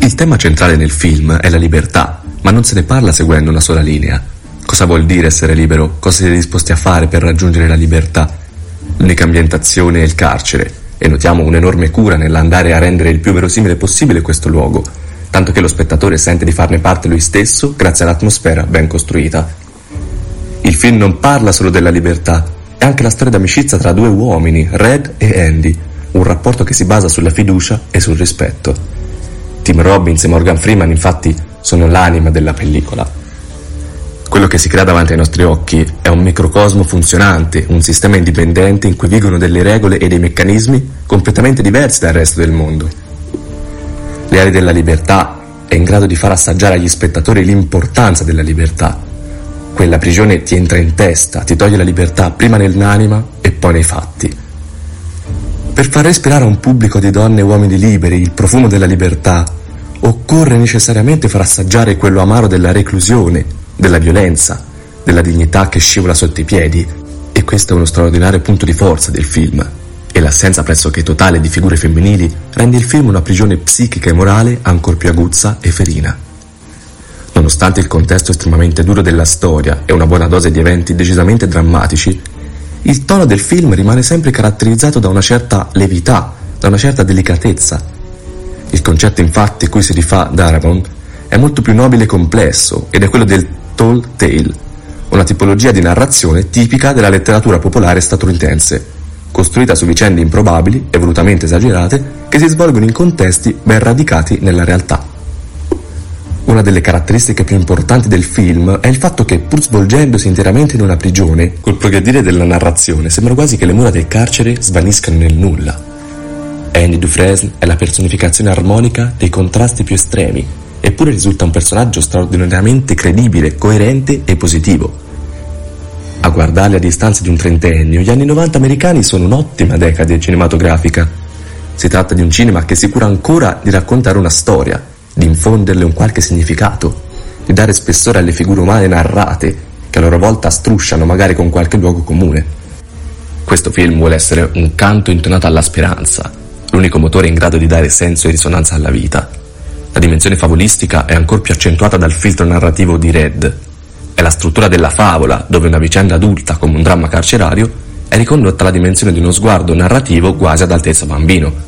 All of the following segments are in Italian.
Il tema centrale nel film è la libertà, ma non se ne parla seguendo una sola linea. Cosa vuol dire essere libero? Cosa si è disposti a fare per raggiungere la libertà? L'unica ambientazione è il carcere, e notiamo un'enorme cura nell'andare a rendere il più verosimile possibile questo luogo, tanto che lo spettatore sente di farne parte lui stesso grazie all'atmosfera ben costruita. Il film non parla solo della libertà, è anche la storia d'amicizia tra due uomini, Red e Andy, un rapporto che si basa sulla fiducia e sul rispetto. Tim Robbins e Morgan Freeman infatti sono l'anima della pellicola. Quello che si crea davanti ai nostri occhi è un microcosmo funzionante, un sistema indipendente in cui vigono delle regole e dei meccanismi completamente diversi dal resto del mondo. Le ali della libertà è in grado di far assaggiare agli spettatori l'importanza della libertà. Quella prigione ti entra in testa, ti toglie la libertà prima nell'anima e poi nei fatti. Per far respirare a un pubblico di donne e uomini liberi il profumo della libertà, occorre necessariamente far assaggiare quello amaro della reclusione, della violenza, della dignità che scivola sotto i piedi, e questo è uno straordinario punto di forza del film, e l'assenza pressoché totale di figure femminili rende il film una prigione psichica e morale ancor più aguzza e ferina. Nonostante il contesto estremamente duro della storia e una buona dose di eventi decisamente drammatici, il tono del film rimane sempre caratterizzato da una certa levità, da una certa delicatezza. Il concetto infatti cui si rifà Darabont è molto più nobile e complesso, ed è quello del tall tale, una tipologia di narrazione tipica della letteratura popolare statunitense, costruita su vicende improbabili e volutamente esagerate che si svolgono in contesti ben radicati nella realtà. Una delle caratteristiche più importanti del film è il fatto che, pur svolgendosi interamente in una prigione, col progredire della narrazione sembra quasi che le mura del carcere svaniscano nel nulla. Andy Dufresne è la personificazione armonica dei contrasti più estremi, eppure risulta un personaggio straordinariamente credibile, coerente e positivo. A guardarli a distanza di un trentennio, gli anni 90 americani sono un'ottima decade cinematografica. Si tratta di un cinema che si cura ancora di raccontare una storia, di infonderle un qualche significato, di dare spessore alle figure umane narrate, che a loro volta strusciano magari con qualche luogo comune. Questo film vuole essere un canto intonato alla speranza, l'unico motore in grado di dare senso e risonanza alla vita. La dimensione favolistica è ancor più accentuata dal filtro narrativo di Red. È la struttura della favola, dove una vicenda adulta come un dramma carcerario è ricondotta alla dimensione di uno sguardo narrativo quasi ad altezza bambino.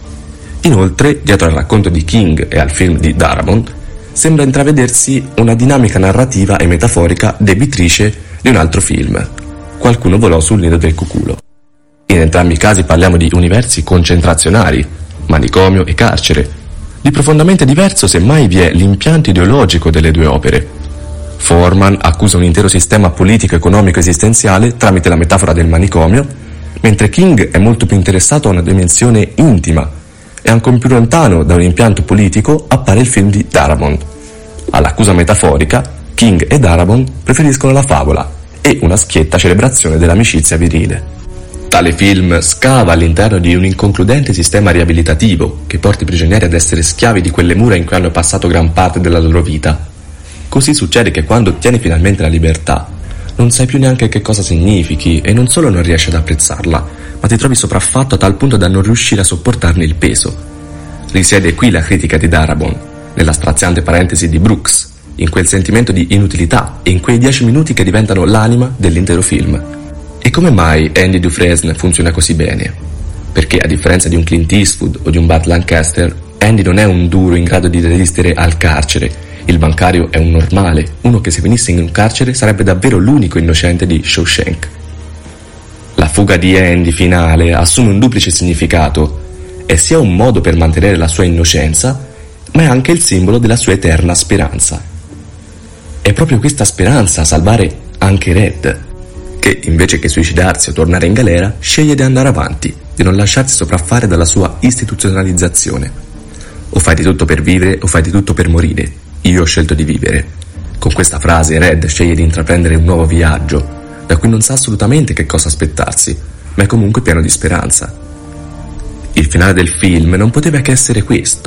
Inoltre, dietro al racconto di King e al film di Darabont, sembra intravedersi una dinamica narrativa e metaforica debitrice di un altro film, Qualcuno volò sul nido del cuculo. In entrambi i casi parliamo di universi concentrazionali, manicomio e carcere. Di profondamente diverso semmai vi è l'impianto ideologico delle due opere. Foreman accusa un intero sistema politico-economico esistenziale tramite la metafora del manicomio, mentre King è molto più interessato a una dimensione intima, e ancora più lontano da un impianto politico appare il film di Darabont. All'accusa metaforica, King e Darabont preferiscono la favola e una schietta celebrazione dell'amicizia virile. Tale film scava all'interno di un inconcludente sistema riabilitativo che porta i prigionieri ad essere schiavi di quelle mura in cui hanno passato gran parte della loro vita. Così succede che quando ottieni finalmente la libertà, non sai più neanche che cosa significhi e non solo non riesci ad apprezzarla, ma ti trovi sopraffatto a tal punto da non riuscire a sopportarne il peso. Risiede qui la critica di Darabont, nella straziante parentesi di Brooks, in quel sentimento di inutilità e in quei 10 minuti che diventano l'anima dell'intero film. E come mai Andy Dufresne funziona così bene? Perché, a differenza di un Clint Eastwood o di un Burt Lancaster, Andy non è un duro in grado di resistere al carcere. Il bancario è un normale, uno che se venisse in un carcere sarebbe davvero l'unico innocente di Shawshank. La fuga di Andy finale assume un duplice significato. È sia un modo per mantenere la sua innocenza, ma è anche il simbolo della sua eterna speranza. È proprio questa speranza a salvare anche Red, che invece che suicidarsi o tornare in galera, sceglie di andare avanti, di non lasciarsi sopraffare dalla sua istituzionalizzazione. O fai di tutto per vivere o fai di tutto per morire. Io ho scelto di vivere. Con questa frase Red sceglie di intraprendere un nuovo viaggio, da cui non sa assolutamente che cosa aspettarsi, ma è comunque pieno di speranza. Il finale del film non poteva che essere questo,